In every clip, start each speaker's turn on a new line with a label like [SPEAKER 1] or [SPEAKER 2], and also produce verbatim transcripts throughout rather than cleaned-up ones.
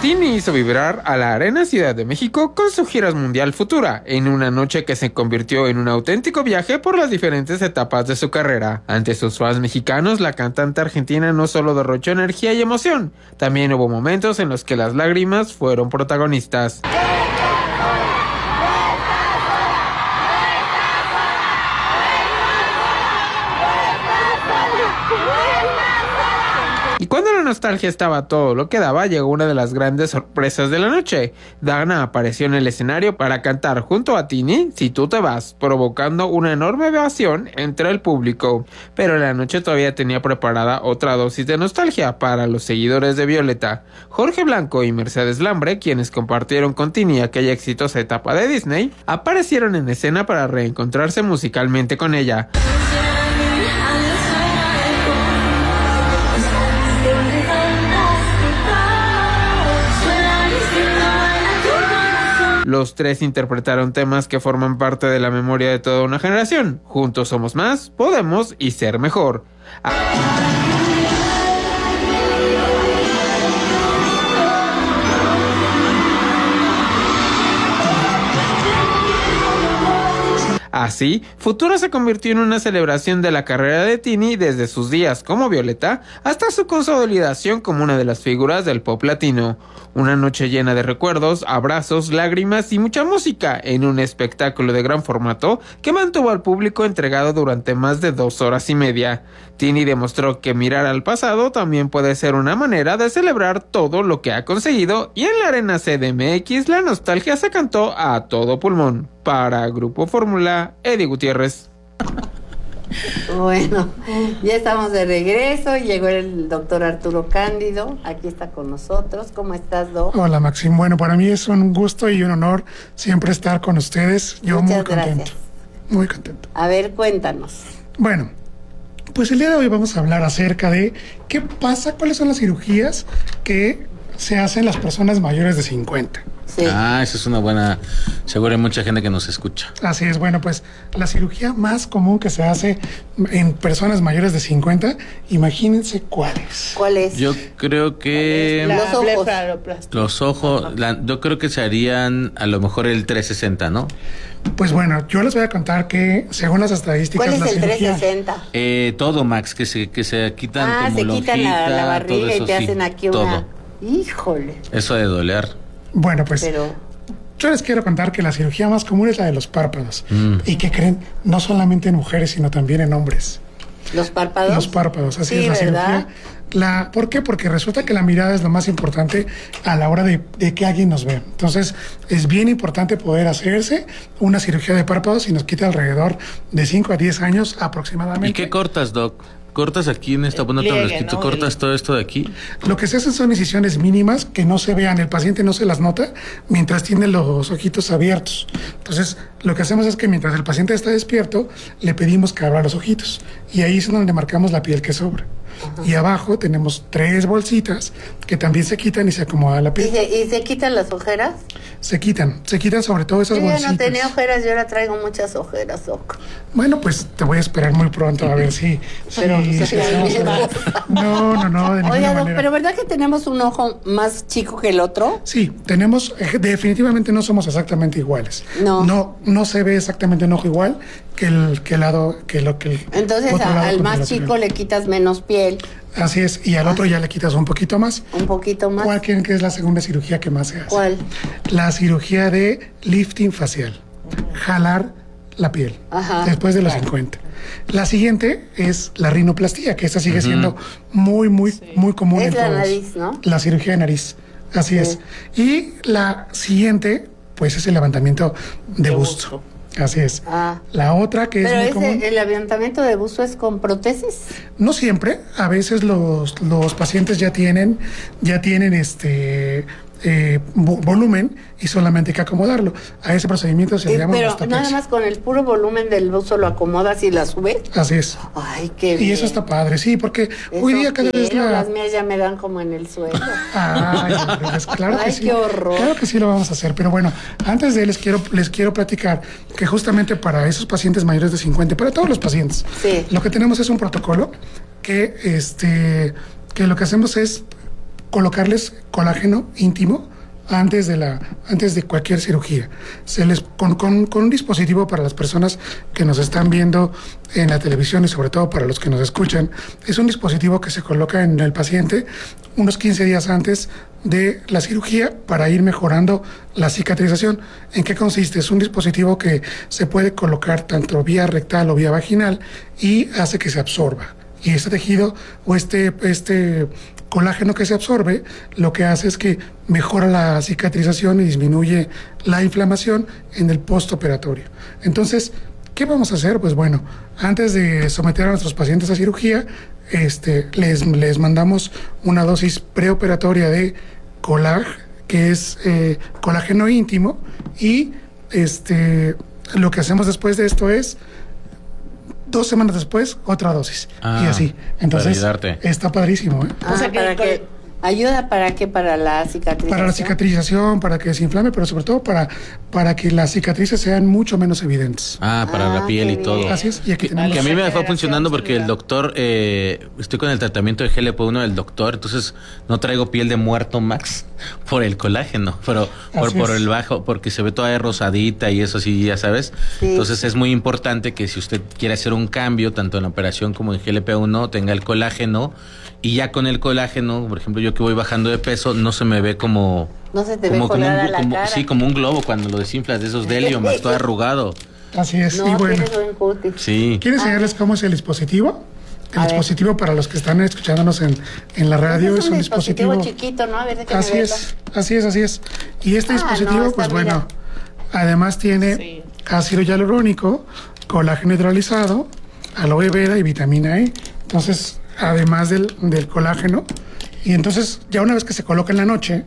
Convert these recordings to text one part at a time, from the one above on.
[SPEAKER 1] Tini hizo vibrar a la Arena Ciudad de México con su gira mundial Futura, en una noche que se convirtió en un auténtico viaje por las diferentes etapas de su carrera. Ante sus fans mexicanos, la cantante argentina no solo derrochó energía y emoción, también hubo momentos en los que las lágrimas fueron protagonistas. Y cuando la nostalgia estaba todo lo que daba, llegó una de las grandes sorpresas de la noche. Dana apareció en el escenario para cantar junto a Tini Si Tú Te Vas, provocando una enorme ovación entre el público. Pero la noche todavía tenía preparada otra dosis de nostalgia para los seguidores de Violeta. Jorge Blanco y Mercedes Lambre, quienes compartieron con Tini aquella exitosa etapa de Disney, aparecieron en escena para reencontrarse musicalmente con ella. Los tres interpretaron temas que forman parte de la memoria de toda una generación. Juntos somos más, podemos y ser mejor. Así, Futura se convirtió en una celebración de la carrera de Tini desde sus días como Violeta hasta su consolidación como una de las figuras del pop latino. Una noche llena de recuerdos, abrazos, lágrimas y mucha música en un espectáculo de gran formato que mantuvo al público entregado durante más de dos horas y media. Tini demostró que mirar al pasado también puede ser una manera de celebrar todo lo que ha conseguido, y en la Arena C D M X la nostalgia se cantó a todo pulmón. Para Grupo Fórmula, Eddie Gutiérrez.
[SPEAKER 2] Bueno, ya estamos de regreso. Llegó el doctor Arturo Cándido, aquí está con nosotros. ¿Cómo estás, Doc?
[SPEAKER 3] Hola, Maxim. Bueno, para mí es un gusto y un honor siempre estar con ustedes. Yo
[SPEAKER 2] Muchas
[SPEAKER 3] muy contento.
[SPEAKER 2] Gracias.
[SPEAKER 3] Muy contento.
[SPEAKER 2] A ver, cuéntanos.
[SPEAKER 3] Bueno, pues el día de hoy vamos a hablar acerca de qué pasa, cuáles son las cirugías que se hacen las personas mayores de cincuenta.
[SPEAKER 2] Sí.
[SPEAKER 4] Ah, esa es una buena... Seguro hay mucha gente que nos escucha.
[SPEAKER 3] Así es, bueno, pues la cirugía más común que se hace en personas mayores de cincuenta, imagínense cuál es.
[SPEAKER 2] ¿Cuál es?
[SPEAKER 4] Yo creo que...
[SPEAKER 2] La los ojos.
[SPEAKER 4] Los ojos, la, yo creo que se harían a lo mejor el trescientos sesenta, ¿no?
[SPEAKER 3] Pues bueno, yo les voy a contar que según las estadísticas...
[SPEAKER 2] ¿Cuál es
[SPEAKER 3] la
[SPEAKER 2] el
[SPEAKER 3] cirugía,
[SPEAKER 2] trescientos sesenta?
[SPEAKER 4] Eh, todo, Max, que se, que se quitan
[SPEAKER 2] ah,
[SPEAKER 4] como
[SPEAKER 2] se
[SPEAKER 4] lonjita,
[SPEAKER 2] quitan la, la barriga
[SPEAKER 4] eso,
[SPEAKER 2] y te
[SPEAKER 4] sí,
[SPEAKER 2] hacen aquí
[SPEAKER 4] todo.
[SPEAKER 2] una... Híjole.
[SPEAKER 4] Eso de doler.
[SPEAKER 3] Bueno, pues...
[SPEAKER 2] Pero...
[SPEAKER 3] yo les quiero contar que la cirugía más común es la de los párpados. Mm. Y que creen, no solamente en mujeres, sino también en hombres.
[SPEAKER 2] ¿Los párpados?
[SPEAKER 3] Los párpados, así
[SPEAKER 2] sí,
[SPEAKER 3] es la
[SPEAKER 2] ¿verdad?
[SPEAKER 3] cirugía. La, ¿Por qué? Porque resulta que la mirada es lo más importante a la hora de, de que alguien nos vea. Entonces, es bien importante poder hacerse una cirugía de párpados y nos quita alrededor de cinco a diez años aproximadamente.
[SPEAKER 4] ¿Y qué cortas, Doc? ¿Cortas aquí en esta punta del esquito? ¿no? ¿Cortas todo esto de aquí?
[SPEAKER 3] Lo que se hacen son incisiones mínimas que no se vean, el paciente no se las nota mientras tiene los ojitos abiertos. Entonces, lo que hacemos es que mientras el paciente está despierto, le pedimos que abra los ojitos. Y ahí es donde marcamos la piel que sobra. Ajá. Y abajo tenemos tres bolsitas que también se quitan y se acomoda la piel.
[SPEAKER 2] ¿Y se, ¿Y se quitan las ojeras?
[SPEAKER 3] Se quitan, se quitan sobre todo esas
[SPEAKER 2] yo
[SPEAKER 3] bolsitas.
[SPEAKER 2] Yo no tenía ojeras, yo ahora traigo muchas ojeras, Doc.
[SPEAKER 3] Bueno, pues te voy a esperar muy pronto a ver si...
[SPEAKER 2] Pero
[SPEAKER 3] si,
[SPEAKER 2] se
[SPEAKER 3] si no, no, no, de ninguna
[SPEAKER 2] Oiga,
[SPEAKER 3] manera.
[SPEAKER 2] pero ¿verdad que tenemos un ojo más chico que el otro?
[SPEAKER 3] Sí, tenemos, definitivamente no somos exactamente iguales.
[SPEAKER 2] No.
[SPEAKER 3] No, no se ve exactamente un ojo igual que el que el lado, que lo que el
[SPEAKER 2] Entonces
[SPEAKER 3] otro lado
[SPEAKER 2] al más
[SPEAKER 3] otro
[SPEAKER 2] chico le quitas menos piel.
[SPEAKER 3] Así es, y al ah. otro ya le quitas un poquito más.
[SPEAKER 2] Un poquito más.
[SPEAKER 3] ¿Cuál creen que es la segunda cirugía que más se hace?
[SPEAKER 2] ¿Cuál?
[SPEAKER 3] La cirugía de lifting facial. Jalar la piel.
[SPEAKER 2] Ajá,
[SPEAKER 3] después de los
[SPEAKER 2] claro.
[SPEAKER 3] cincuenta. La siguiente es la rinoplastía, que esta sigue uh-huh. siendo muy, muy, sí. muy común
[SPEAKER 2] es
[SPEAKER 3] en
[SPEAKER 2] la
[SPEAKER 3] todos.
[SPEAKER 2] nariz, ¿no?
[SPEAKER 3] La cirugía de nariz. Así sí. es. Y la siguiente, pues, es el levantamiento de, de busto. busto. Así es. Ah. La otra que
[SPEAKER 2] Pero
[SPEAKER 3] es muy
[SPEAKER 2] ese,
[SPEAKER 3] común.
[SPEAKER 2] ¿el levantamiento de busto es con prótesis?
[SPEAKER 3] No siempre. A veces los, los pacientes ya tienen, ya tienen este eh, volumen y solamente hay que acomodarlo. A ese procedimiento se le llama
[SPEAKER 2] Pero
[SPEAKER 3] bustopexia.
[SPEAKER 2] nada más con el puro volumen del busto lo acomodas y la subes.
[SPEAKER 3] Así es.
[SPEAKER 2] Ay, qué bien.
[SPEAKER 3] Y eso está padre, sí, porque
[SPEAKER 2] eso
[SPEAKER 3] hoy día cada vez la...
[SPEAKER 2] las mías ya me dan como en el suelo.
[SPEAKER 3] Ay, pues claro
[SPEAKER 2] Ay,
[SPEAKER 3] que sí.
[SPEAKER 2] qué horror.
[SPEAKER 3] Claro que sí lo vamos a hacer, pero bueno, antes de les quiero les quiero platicar que justamente para esos pacientes mayores de cincuenta, para todos los pacientes,
[SPEAKER 2] sí.
[SPEAKER 3] lo que tenemos es un protocolo que este que lo que hacemos es colocarles colágeno íntimo antes de la antes de cualquier cirugía. Se les con, con, con un dispositivo para las personas que nos están viendo en la televisión y sobre todo para los que nos escuchan, es un dispositivo que se coloca en el paciente unos quince días antes de la cirugía para ir mejorando la cicatrización. ¿En qué consiste? Es un dispositivo que se puede colocar tanto vía rectal o vía vaginal y hace que se absorba. Y este tejido o este, este colágeno que se absorbe, lo que hace es que mejora la cicatrización y disminuye la inflamación en el postoperatorio. Entonces, ¿qué vamos a hacer? Pues bueno, antes de someter a nuestros pacientes a cirugía, este, les, les mandamos una dosis preoperatoria de colag, que es eh, colágeno íntimo, y este, lo que hacemos después de esto es dos semanas después, otra dosis. Ah, y así. Entonces, está padrísimo, ¿eh?
[SPEAKER 2] Ah, o sea, que para que ayuda para qué, para la cicatrización.
[SPEAKER 3] Para la cicatrización, para que se inflame, pero sobre todo para, para que las cicatrices sean mucho menos evidentes.
[SPEAKER 4] Ah, para ah, la piel y bien. Todo.
[SPEAKER 3] Así es. Y aquí
[SPEAKER 4] que, que a mí me dejó funcionando porque el doctor, eh, estoy con el tratamiento de G L P uno del doctor, entonces no traigo piel de muerto, Max, por el colágeno, pero por, por el bajo, porque se ve toda rosadita y eso sí, ya sabes. Sí. Entonces es muy importante que si usted quiere hacer un cambio, tanto en la operación como en G L P uno, tenga el colágeno. Y ya con el colágeno, por ejemplo, yo que voy bajando de peso, no se me ve como...
[SPEAKER 2] No se te
[SPEAKER 4] como,
[SPEAKER 2] ve colada
[SPEAKER 4] como,
[SPEAKER 2] la
[SPEAKER 4] como,
[SPEAKER 2] cara.
[SPEAKER 4] Sí, como un globo cuando lo desinflas de esos de helio, más todo arrugado.
[SPEAKER 3] Así es,
[SPEAKER 2] no,
[SPEAKER 3] y bueno.
[SPEAKER 2] Buen cutis.
[SPEAKER 4] Sí.
[SPEAKER 3] ¿Quiero enseñarles cómo es el dispositivo? El a dispositivo ver. Para los que están escuchándonos en, en la radio es un, es un dispositivo...
[SPEAKER 2] dispositivo chiquito, ¿no? A ver, déjame
[SPEAKER 3] así
[SPEAKER 2] verlo.
[SPEAKER 3] es, así es, así es. Y este
[SPEAKER 2] ah,
[SPEAKER 3] dispositivo,
[SPEAKER 2] no,
[SPEAKER 3] pues
[SPEAKER 2] mira.
[SPEAKER 3] bueno, además tiene sí. ácido hialurónico, colágeno hidrolizado, aloe vera y vitamina E. Entonces, además del, del colágeno, y entonces ya una vez que se coloca en la noche,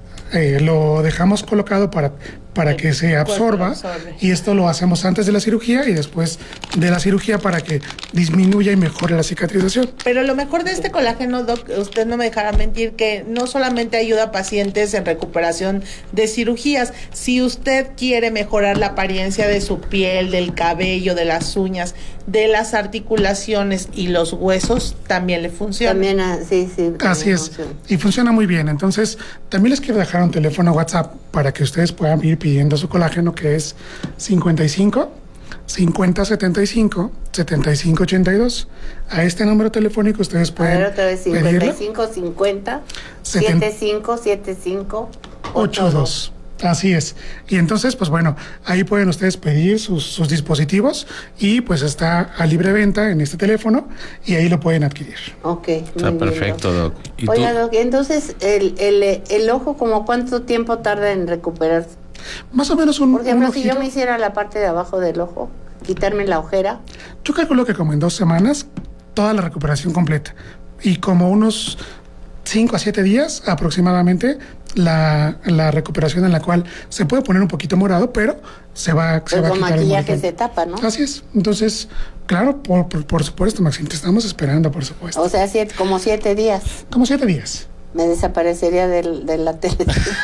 [SPEAKER 3] eh, lo dejamos colocado para, para que se absorba, y esto lo hacemos antes de la cirugía y después de la cirugía para que disminuya y mejore la cicatrización.
[SPEAKER 5] Pero lo mejor de este colágeno, Doc, usted no me dejará mentir, que no solamente ayuda a pacientes en recuperación de cirugías. Si usted quiere mejorar la apariencia de su piel, del cabello, de las uñas, de las articulaciones y los huesos, también le funciona.
[SPEAKER 2] También, sí, sí.
[SPEAKER 3] Así es, funciona. Y funciona muy bien. Entonces, también les quiero dejar un teléfono WhatsApp para que ustedes puedan ir pidiendo su colágeno, que es cincuenta y cinco, cincuenta setenta y cinco, setenta y cinco ochenta y dos. A este número telefónico ustedes pueden
[SPEAKER 2] a ver, otra vez, cincuenta y cinco cincuenta, setenta y cinco setenta y cinco ochenta y dos.
[SPEAKER 3] Así es. Y entonces, pues bueno, ahí pueden ustedes pedir sus, sus dispositivos y pues está a libre venta en este teléfono y ahí lo pueden adquirir.
[SPEAKER 2] Ok.
[SPEAKER 4] Está bien, perfecto, Doc.
[SPEAKER 2] ¿Y Oiga, tú? Doc, entonces, el, el, el ojo, ¿como cuánto tiempo tarda en recuperarse?
[SPEAKER 3] Más o menos un
[SPEAKER 2] Por ejemplo,
[SPEAKER 3] un
[SPEAKER 2] si yo me hiciera la parte de abajo del ojo, quitarme la ojera.
[SPEAKER 3] Yo calculo que como en dos semanas, toda la recuperación completa. Y como unos cinco a siete días aproximadamente, la, la recuperación en la cual se puede poner un poquito morado, pero se va, se va a quitar el
[SPEAKER 2] maquillaje se tapa, ¿no?
[SPEAKER 3] Así es. Entonces, claro, por, por, por supuesto, Maxine, te estamos esperando, por supuesto.
[SPEAKER 2] O sea, siete, como siete días.
[SPEAKER 3] Como siete días.
[SPEAKER 2] Me desaparecería del, de la tele.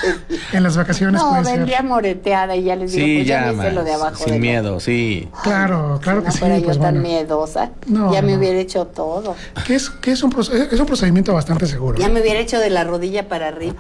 [SPEAKER 3] En las vacaciones
[SPEAKER 2] no,
[SPEAKER 3] puede
[SPEAKER 2] vendría
[SPEAKER 3] ser.
[SPEAKER 2] moreteada y ya les digo,
[SPEAKER 4] sí,
[SPEAKER 2] pues ya,
[SPEAKER 4] ya
[SPEAKER 2] me hice lo de abajo.
[SPEAKER 4] sin
[SPEAKER 2] de
[SPEAKER 4] miedo,
[SPEAKER 2] lo...
[SPEAKER 4] sí.
[SPEAKER 3] Claro, claro
[SPEAKER 2] si
[SPEAKER 3] que
[SPEAKER 2] no
[SPEAKER 3] sí.
[SPEAKER 2] fuera yo
[SPEAKER 3] pues
[SPEAKER 2] tan
[SPEAKER 3] bueno.
[SPEAKER 2] miedosa,
[SPEAKER 3] no,
[SPEAKER 2] ya
[SPEAKER 3] no.
[SPEAKER 2] me hubiera hecho todo.
[SPEAKER 3] Que es, que es, un, es un procedimiento bastante seguro.
[SPEAKER 2] Ya me hubiera hecho de la rodilla para arriba.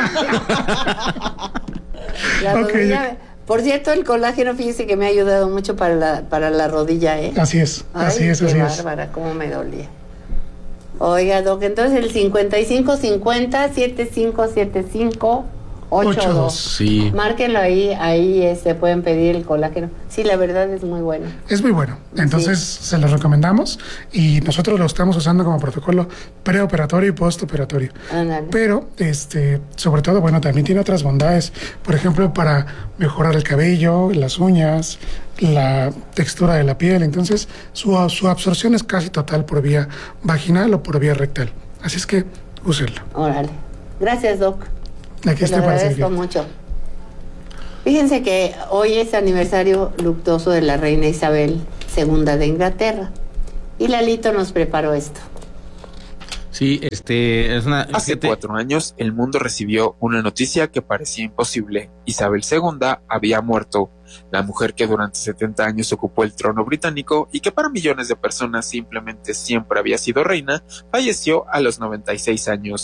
[SPEAKER 2] la
[SPEAKER 3] okay,
[SPEAKER 2] rodilla...
[SPEAKER 3] okay.
[SPEAKER 2] Por cierto, el colágeno, fíjese que me ha ayudado mucho para la, para la rodilla, ¿eh?
[SPEAKER 3] Así es,
[SPEAKER 2] Ay,
[SPEAKER 3] así es,
[SPEAKER 2] qué
[SPEAKER 3] así
[SPEAKER 2] bárbara,
[SPEAKER 3] es.
[SPEAKER 2] cómo me dolía. Oiga, Doc, entonces el cincuenta y cinco cincuenta, setenta y cinco setenta y cinco ochenta y dos.
[SPEAKER 4] Sí.
[SPEAKER 2] Márquenlo ahí, ahí eh, se pueden pedir el colágeno. Sí, la verdad es muy bueno.
[SPEAKER 3] Es muy bueno. Entonces sí. Se lo recomendamos y nosotros lo estamos usando como protocolo preoperatorio y postoperatorio.
[SPEAKER 2] Ándale.
[SPEAKER 3] Pero, este, sobre todo, bueno, también tiene otras bondades. Por ejemplo, para mejorar el cabello, las uñas, la textura de la piel. Entonces, su, su absorción es casi total por vía vaginal o por vía rectal. Así es que, úsenlo.
[SPEAKER 2] Órale. Gracias, Doc.
[SPEAKER 3] Aquí
[SPEAKER 2] Te lo agradezco mucho. Fíjense que hoy es aniversario luctuoso de la reina Isabel segunda de Inglaterra. Y Lalito nos preparó esto.
[SPEAKER 4] Sí, este es una...
[SPEAKER 6] Hace
[SPEAKER 4] fíjate.
[SPEAKER 6] cuatro años el mundo recibió una noticia que parecía imposible. Isabel segunda había muerto, la mujer que durante setenta años ocupó el trono británico y que para millones de personas simplemente siempre había sido reina, falleció a los noventa y seis años.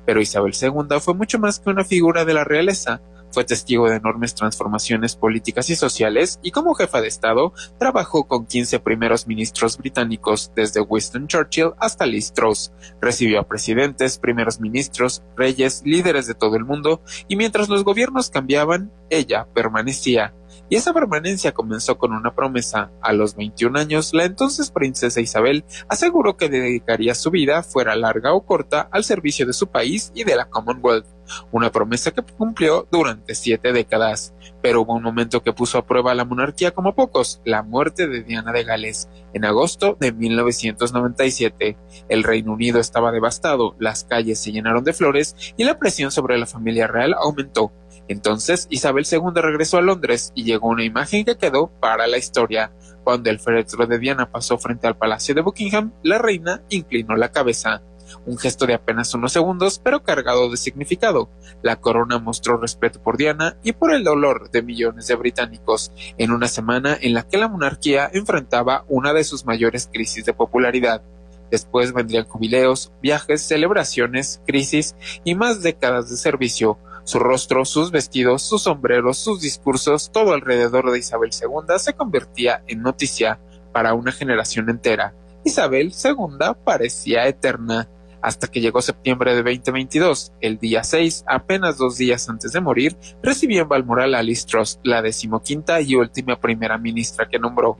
[SPEAKER 6] Pero Isabel segunda fue mucho más que una figura de la realeza. Fue testigo de enormes transformaciones políticas y sociales y como jefa de Estado trabajó con quince primeros ministros británicos, desde Winston Churchill hasta Liz Truss. Recibió a presidentes, primeros ministros, reyes, líderes de todo el mundo y mientras los gobiernos cambiaban, ella permanecía. Y esa permanencia comenzó con una promesa. A los veintiún años, la entonces princesa Isabel aseguró que dedicaría su vida, fuera larga o corta, al servicio de su país y de la Commonwealth. Una promesa que cumplió durante siete décadas. Pero hubo un momento que puso a prueba a la monarquía como pocos: la muerte de Diana de Gales, en agosto de mil novecientos noventa y siete. El Reino Unido estaba devastado, las calles se llenaron de flores y la presión sobre la familia real aumentó. Entonces Isabel segunda regresó a Londres y llegó una imagen que quedó para la historia. Cuando el féretro de Diana pasó frente al Palacio de Buckingham, la reina inclinó la cabeza. Un gesto de apenas unos segundos, pero cargado de significado. La corona mostró respeto por Diana y por el dolor de millones de británicos, en una semana en la que la monarquía enfrentaba una de sus mayores crisis de popularidad. Después vendrían jubileos, viajes, celebraciones, crisis y más décadas de servicio. Su rostro, sus vestidos, sus sombreros, sus discursos, todo alrededor de Isabel segunda se convertía en noticia para una generación entera. Isabel segunda parecía eterna, hasta que llegó septiembre de veinte veintidós. El día seis, apenas dos días antes de morir, recibió en Balmoral a Liz Truss, la decimoquinta y última primera ministra que nombró.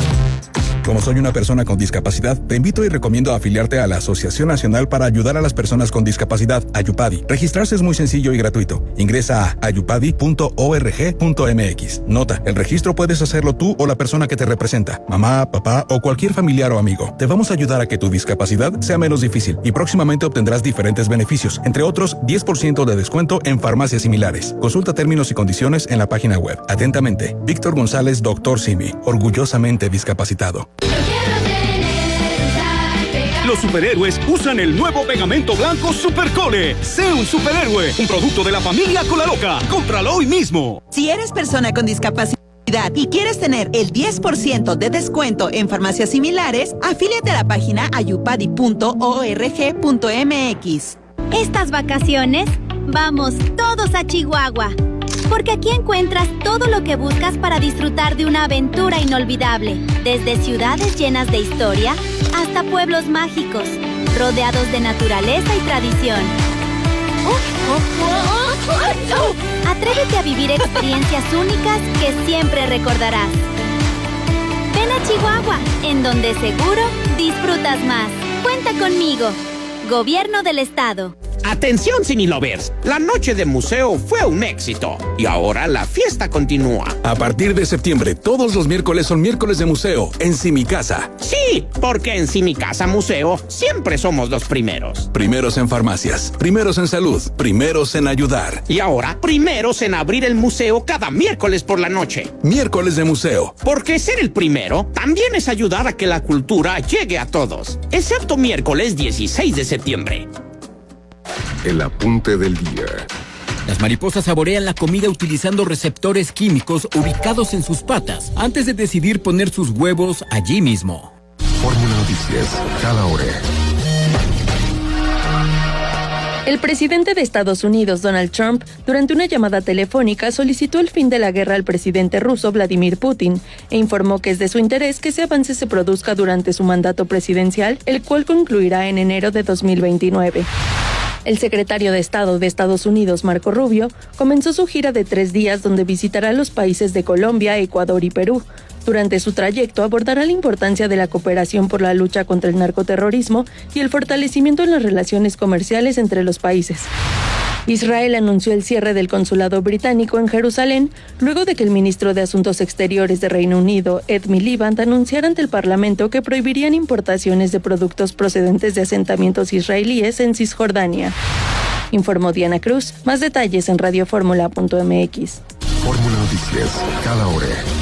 [SPEAKER 7] Como soy una persona con discapacidad, te invito y recomiendo afiliarte a la Asociación Nacional para Ayudar a las Personas con Discapacidad, AYUPADI. Registrarse es muy sencillo y gratuito. Ingresa a ayupadi punto org punto mx. Nota, el registro puedes hacerlo tú o la persona que te representa, mamá, papá o cualquier familiar o amigo. Te vamos a ayudar a que tu discapacidad sea menos difícil y próximamente obtendrás diferentes beneficios, entre otros diez por ciento de descuento en farmacias similares. Consulta términos y condiciones en la página web. Atentamente, Víctor González, doctor Simi, orgullosamente discapacitado.
[SPEAKER 8] Los superhéroes usan el nuevo pegamento blanco Supercole. Sé un superhéroe, un producto de la familia Colaloca. Cómpralo hoy mismo.
[SPEAKER 9] Si eres persona con discapacidad y quieres tener el diez por ciento de descuento en farmacias similares, afíliate a la página ayupadi punto org punto mx.
[SPEAKER 10] Estas vacaciones, vamos todos a Chihuahua. Porque aquí encuentras todo lo que buscas para disfrutar de una aventura inolvidable. Desde ciudades llenas de historia hasta pueblos mágicos, rodeados de naturaleza y tradición. Atrévete a vivir experiencias únicas que siempre recordarás. Ven a Chihuahua, en donde seguro disfrutas más. Cuenta conmigo. Gobierno del Estado.
[SPEAKER 11] Atención, Cinelovers, la noche de museo fue un éxito y ahora la fiesta continúa.
[SPEAKER 7] A partir de septiembre, todos los miércoles son miércoles de museo en Simicasa.
[SPEAKER 11] Sí, porque en Simicasa Museo siempre somos los primeros.
[SPEAKER 7] Primeros en farmacias, primeros en salud, primeros en ayudar.
[SPEAKER 11] Y ahora, primeros en abrir el museo cada miércoles por la noche.
[SPEAKER 7] Miércoles de museo.
[SPEAKER 11] Porque ser el primero también es ayudar a que la cultura llegue a todos, excepto miércoles dieciséis de septiembre.
[SPEAKER 12] El apunte del día.
[SPEAKER 13] Las mariposas saborean la comida utilizando receptores químicos ubicados en sus patas antes de decidir poner sus huevos allí mismo.
[SPEAKER 12] Fórmula Noticias, cada hora.
[SPEAKER 14] El presidente de Estados Unidos, Donald Trump, durante una llamada telefónica solicitó el fin de la guerra al presidente ruso Vladimir Putin e informó que es de su interés que ese avance se produzca durante su mandato presidencial, el cual concluirá en enero de dos mil veintinueve. El secretario de Estado de Estados Unidos, Marco Rubio, comenzó su gira de tres días donde visitará los países de Colombia, Ecuador y Perú. Durante su trayecto abordará la importancia de la cooperación por la lucha contra el narcoterrorismo y el fortalecimiento en las relaciones comerciales entre los países. Israel anunció el cierre del consulado británico en Jerusalén luego de que el ministro de Asuntos Exteriores de Reino Unido, Ed Miliband, anunciara ante el Parlamento que prohibirían importaciones de productos procedentes de asentamientos israelíes en Cisjordania. Informó Diana Cruz. Más detalles en radioformula punto mx.
[SPEAKER 12] Fórmula Noticias, cada hora.